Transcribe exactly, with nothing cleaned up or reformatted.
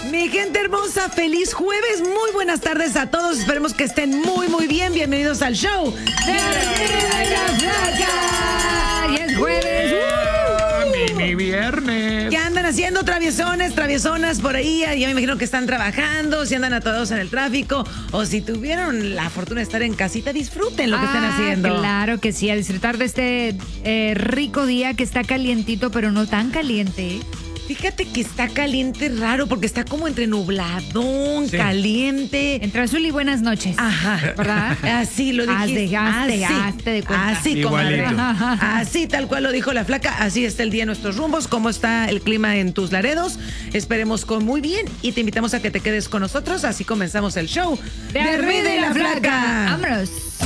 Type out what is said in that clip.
Mi gente hermosa, feliz jueves, muy buenas tardes a todos, esperemos que estén muy muy bien, bienvenidos al show de la Flaca. Y es jueves, ¡Uh! Mini viernes. ¿Qué andan haciendo traviesones, traviesonas por ahí? Yo me imagino que están trabajando, si andan atorados en el tráfico o si tuvieron la fortuna de estar en casita, disfruten lo que ah, están haciendo. Claro que sí, a disfrutar de este eh, rico día que está calientito, pero no tan caliente. Fíjate que está caliente raro porque está como entre nubladón, sí. caliente. Entre azul y buenas noches. Ajá. ¿Verdad? Así lo dijiste. Hazte, hazte, hazte de cuenta. Así, comadre. Así, tal cual lo dijo la Flaca. Así está el día en nuestros rumbos. ¿Cómo está el clima en tus Laredos? Esperemos con muy bien y te invitamos a que te quedes con nosotros. Así comenzamos el show de Arriba de la Flaca. ¡Vámonos!